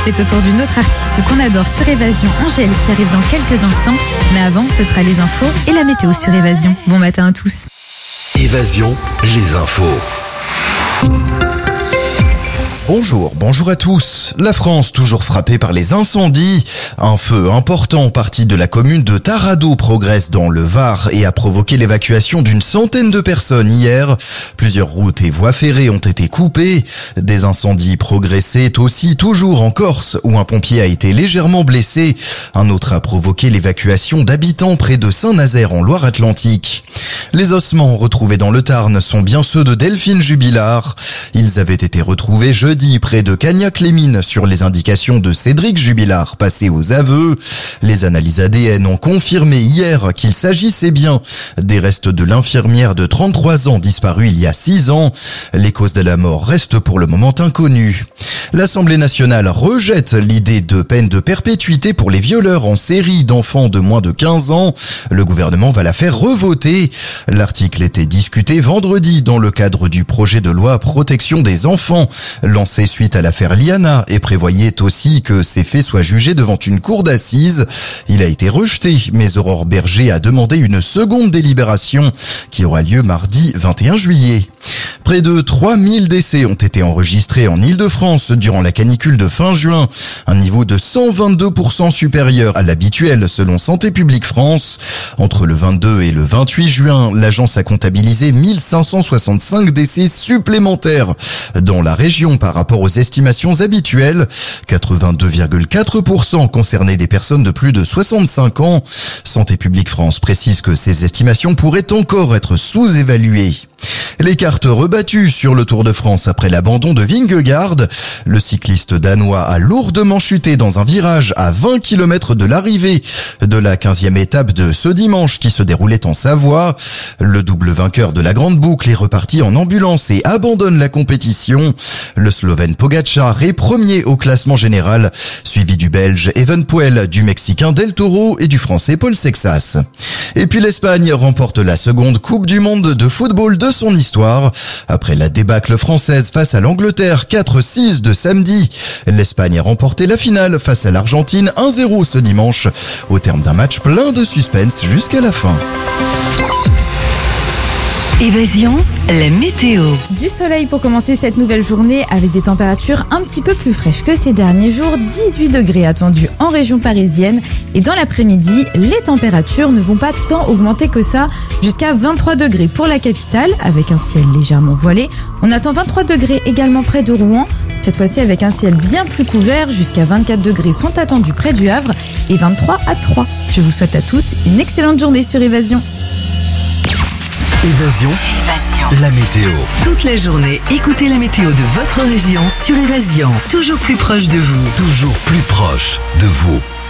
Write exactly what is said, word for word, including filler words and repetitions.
C'est au tour d'une autre artiste qu'on adore sur Évasion, Angèle, qui arrive dans quelques instants. Mais avant, ce sera les infos et la météo sur Évasion. Bon matin à tous. Évasion, les infos. Bonjour, bonjour à tous. La France toujours frappée par les incendies. Un feu important parti de la commune de Taradot progresse dans le Var et a provoqué l'évacuation d'une centaine de personnes hier. Plusieurs routes et voies ferrées ont été coupées. Des incendies progressaient aussi toujours en Corse où un pompier a été légèrement blessé. Un autre a provoqué l'évacuation d'habitants près de Saint-Nazaire en Loire-Atlantique. Les ossements retrouvés dans le Tarn sont bien ceux de Delphine Jubilard. Ils avaient été retrouvés jeudi près de Cagnac-les-Mines sur les indications de Cédric Jubilard passé aux aveux. Les analyses A D N ont confirmé hier qu'il s'agissait bien des restes de l'infirmière de trente-trois ans disparue il y a six ans. Les causes de la mort restent pour le moment inconnues. L'Assemblée nationale rejette l'idée de peine de perpétuité pour les violeurs en série d'enfants de moins de quinze ans. Le gouvernement va la faire revoter. L'article était discuté vendredi dans le cadre du projet de loi protection des enfants, lancé suite à l'affaire Liana et prévoyait aussi que ces faits soient jugés devant une cour d'assises. Il a été rejeté, mais Aurore Berger a demandé une seconde délibération qui aura lieu mardi vingt et un juillet. Près de trois mille décès ont été enregistrés en Île-de-France durant la canicule de fin juin, un niveau de cent vingt-deux pour cent supérieur à l'habituel selon Santé publique France. Entre le vingt-deux et le vingt-huit juin, l'agence a comptabilisé mille cinq cent soixante-cinq décès supplémentaires dans la région par rapport aux estimations habituelles. quatre-vingt-deux virgule quatre pour cent concernaient des personnes de plus de soixante-cinq ans. Santé publique France précise que ces estimations pourraient encore être sous-évaluées. Les cartes rebattues sur le Tour de France après l'abandon de Vingegaard. Le cycliste danois a lourdement chuté dans un virage à vingt kilomètres de l'arrivée de la quinzième étape de ce dimanche qui se déroulait en Savoie. Le double vainqueur de la grande boucle est reparti en ambulance et abandonne la compétition. Le Slovène Pogačar est premier au classement général, suivi du Belge Evenepoel, du Mexicain Del Toro et du Français Paul Sexas. Et puis l'Espagne remporte la seconde Coupe du Monde de football de son histoire. Après la débâcle française face à l'Angleterre quatre six de samedi, l'Espagne a remporté la finale face à l'Argentine un zéro ce dimanche, au terme d'un match plein de suspense jusqu'à la fin. Évasion, la météo. Du soleil pour commencer cette nouvelle journée avec des températures un petit peu plus fraîches que ces derniers jours. dix-huit degrés attendus en région parisienne. Et dans l'après-midi, les températures ne vont pas tant augmenter que ça, jusqu'à vingt-trois degrés pour la capitale avec un ciel légèrement voilé. On attend vingt-trois degrés également près de Rouen. Cette fois-ci avec un ciel bien plus couvert, jusqu'à vingt-quatre degrés sont attendus près du Havre et vingt-trois à Troyes. Je vous souhaite à tous une excellente journée sur Évasion. Évasion, Évasion. la météo. Toute la journée, écoutez la météo de votre région sur Évasion. Toujours plus proche de vous. Toujours plus proche de vous.